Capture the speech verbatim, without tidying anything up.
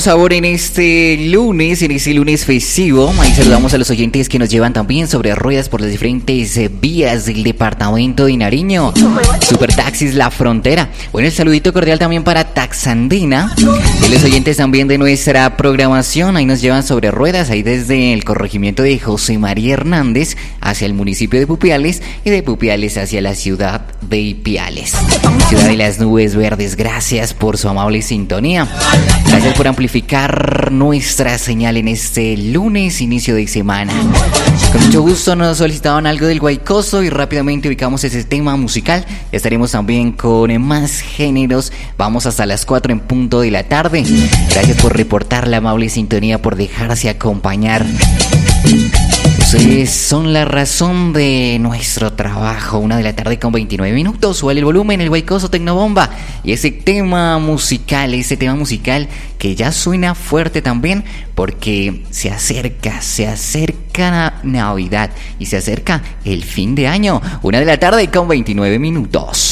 Sabor en este lunes, en este lunes festivo. Ahí saludamos a los oyentes que nos llevan también sobre ruedas por las diferentes eh, vías del departamento de Nariño. Super Taxis La Frontera. Bueno, el saludito cordial también para Taxandina. Y los oyentes también de nuestra programación. Ahí nos llevan sobre ruedas, ahí desde el corregimiento de José María Hernández hacia el municipio de Pupiales y de Pupiales hacia la ciudad de Ipiales. Ciudad de las nubes verdes. Gracias por su amable sintonía. Gracias por amplificar nuestra señal en este lunes, inicio de semana. Con mucho gusto nos solicitaban algo del Guaycoso y rápidamente ubicamos ese tema musical. Ya estaremos también con más géneros. Vamos hasta las cuatro en punto de la tarde. Gracias por reportar la amable sintonía, por dejarse acompañar. Ustedes son la razón de nuestro trabajo. Una de la tarde con veintinueve minutos. Suele el volumen, el Guaycoso Tecnobomba. Y ese tema musical, ese tema musical que ya suena fuerte también, porque se acerca, se acerca Navidad y se acerca el fin de año. Una de la tarde con veintinueve minutos.